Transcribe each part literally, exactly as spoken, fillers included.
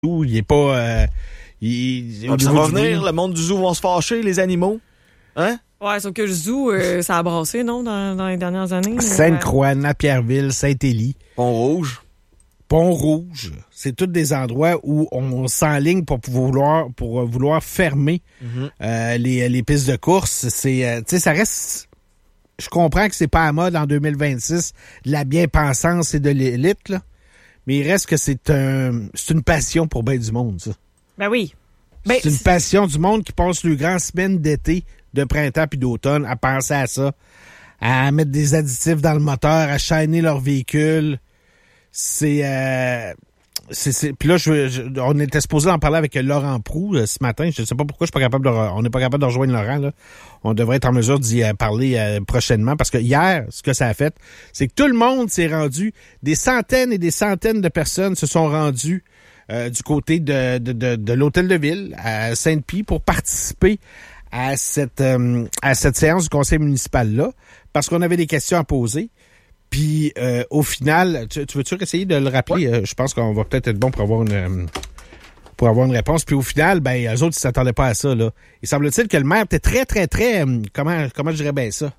il est pas... Euh, il, Donc, ça va venir, bruit. Le monde du zoo vont se fâcher, les animaux. Hein? Ouais, sauf que le zoo, euh, ça a brassé, non, dans, dans les dernières années? Sainte-Croix, Napierville, Saint-Élie. Pont-Rouge. Pont-Rouge. C'est tous des endroits où on s'enligne pour vouloir, pour vouloir fermer mm-hmm. euh, les, les pistes de course. C'est, euh, tu sais, ça reste... Je comprends que c'est pas à mode en deux mille vingt-six, de la bien-pensance et de l'élite, là. Mais il reste que c'est un, c'est une passion pour bien du monde, ça. Ben oui. Ben, c'est une c'est... passion du monde qui passe le grand semaine d'été, de printemps puis d'automne à penser à ça, à mettre des additifs dans le moteur, à chaîner leur véhicule. C'est... Euh, c'est, c'est puis là, je, je, on était supposé en parler avec Laurent Proulx euh, ce matin. Je ne sais pas pourquoi je suis pas capable de, on n'est pas capable de rejoindre Laurent, là. On devrait être en mesure d'y euh, parler euh, prochainement parce que hier, ce que ça a fait, c'est que tout le monde s'est rendu, des centaines et des centaines de personnes se sont rendues euh, du côté de, de, de, de l'hôtel de ville à Sainte-Pie pour participer à cette, euh, à cette séance du conseil municipal-là parce qu'on avait des questions à poser. Puis, euh, au final, tu, tu veux-tu essayer de le rappeler? Ouais. Euh, je pense qu'on va peut-être être bon pour avoir une euh, pour avoir une réponse. Puis au final, ben, eux autres, ils s'attendaient pas à ça, là. Il semble-t-il que le maire était très, très, très, euh, comment, comment je dirais bien ça?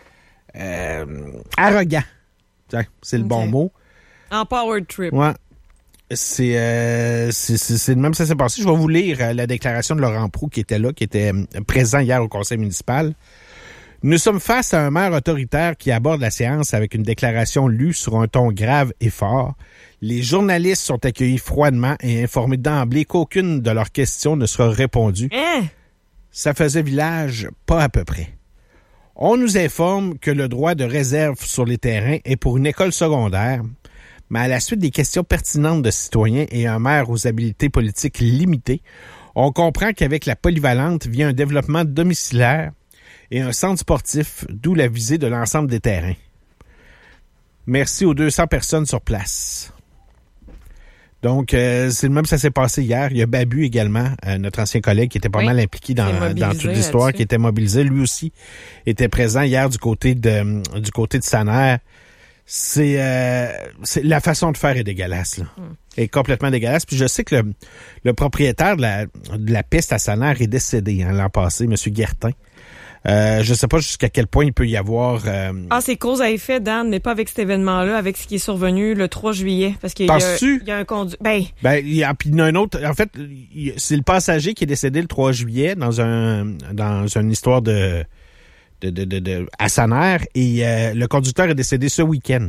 Euh, arrogant. Tiens, c'est le okay. bon mot. En power trip. Ouais. C'est, euh, c'est, c'est, c'est de même ça s'est passé. Je vais vous lire euh, la déclaration de Laurent Proulx qui était là, qui était euh, présent hier au conseil municipal. Nous sommes face à un maire autoritaire qui aborde la séance avec une déclaration lue sur un ton grave et fort. Les journalistes sont accueillis froidement et informés d'emblée qu'aucune de leurs questions ne sera répondue. Hein? Ça faisait village, pas à peu près. On nous informe que le droit de réserve sur les terrains est pour une école secondaire, mais à la suite des questions pertinentes de citoyens et un maire aux habiletés politiques limitées, on comprend qu'avec la polyvalente vient un développement domiciliaire et un centre sportif, d'où la visée de l'ensemble des terrains. Merci aux deux cents personnes sur place. Donc, euh, c'est le même ça s'est passé hier. Il y a Babu également, euh, notre ancien collègue, qui était pas oui, mal impliqué dans, dans toute l'histoire, qui était mobilisé. Lui aussi était présent hier du côté de du côté de Saner. C'est, euh, c'est la façon de faire est dégueulasse, là. Hum. Est complètement dégueulasse. Puis je sais que le, le propriétaire de la, de la piste à Saner est décédé hein, l'an passé, M. Guertin. Euh, je sais pas jusqu'à quel point il peut y avoir... Euh... Ah, c'est cause à effet, Dan, mais pas avec cet événement-là, avec ce qui est survenu le trois juillet. Parce qu'il y a, il y a un conduit... Ben, ben il y a, puis il y a un autre... En fait, il, c'est le passager qui est décédé le trois juillet dans un dans une histoire de... de, de, de, de à Saner, et euh, le conducteur est décédé ce week-end.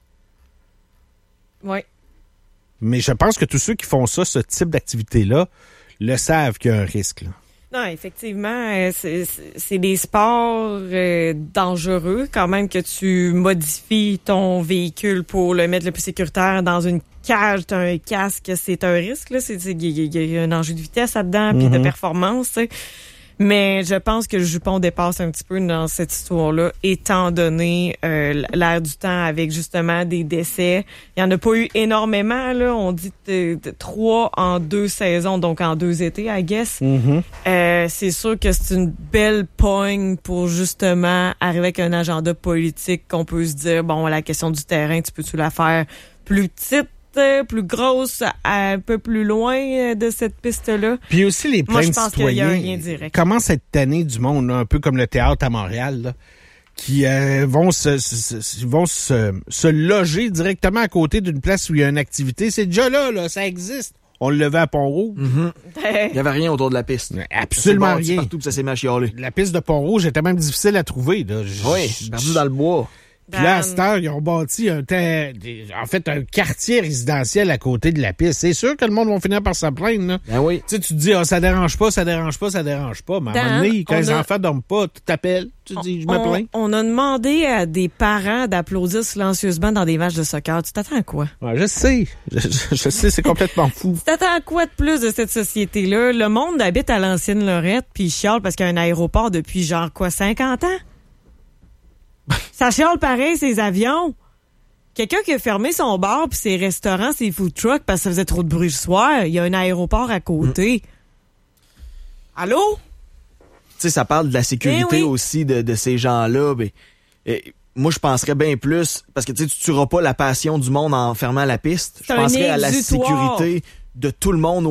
Oui. Mais je pense que tous ceux qui font ça, ce type d'activité-là, le savent qu'il y a un risque, là. Non, effectivement, c'est, c'est des sports euh, dangereux quand même que tu modifies ton véhicule pour le mettre le plus sécuritaire dans une cage, t'as un casque, c'est un risque, là. C'est, c'est, il y a un enjeu de vitesse là-dedans, puis mm-hmm. de performance, tu sais. Mais je pense que le jupon dépasse un petit peu dans cette histoire-là, étant donné euh, l'air du temps avec justement des décès. Il n'y en a pas eu énormément, là. On dit de, de, trois en deux saisons, donc en deux étés, I guess. Mm-hmm. Euh, c'est sûr que c'est une belle pogne pour justement arriver avec un agenda politique qu'on peut se dire, bon, la question du terrain, tu peux-tu la faire plus petite? Plus grosse, un peu plus loin de cette piste-là. Puis aussi les plaintes Moi, je pense citoyens. Qu'il y a un lien direct. Comment cette année du monde, là, un peu comme le théâtre à Montréal, là, qui euh, vont se, se vont se, se loger directement à côté d'une place où il y a une activité. C'est déjà là, là, ça existe. On le levait à Pont-Rouge. Mm-hmm. Il n'y avait rien autour de la piste. Absolument rien. Partout que ça s'est machiolé. La piste de Pont-Rouge était même difficile à trouver. Là. Oui, perdu dans le bois. Puis là, à cette heure, ils ont bâti un ter... en fait un quartier résidentiel à côté de la piste. C'est sûr que le monde va finir par s'en plaindre. Là. Ben oui. Tu sais, tu te dis, oh, ça dérange pas, ça dérange pas, ça dérange pas. Mais à un moment donné, quand les a... enfants dorment pas, tu t'appelles, tu dis, je me plains. On a demandé à des parents d'applaudir silencieusement dans des matchs de soccer. Tu t'attends à quoi? Ouais, je sais. Je, je, je sais, c'est complètement fou. Tu t'attends à quoi de plus de cette société-là? Le monde habite à l'ancienne Lorette, puis il chiale parce qu'il y a un aéroport depuis genre quoi, cinquante ans? Ça chiale pareil, ces avions. Quelqu'un qui a fermé son bar puis ses restaurants, ses food trucks parce que ça faisait trop de bruit le soir. Il y a un aéroport à côté. Mmh. Allô? Tu sais, ça parle de la sécurité oui. aussi de, de ces gens-là. Ben, et, moi, je penserais bien plus, parce que tu ne tueras pas la passion du monde en fermant la piste. Je penserais à la sécurité de tout le monde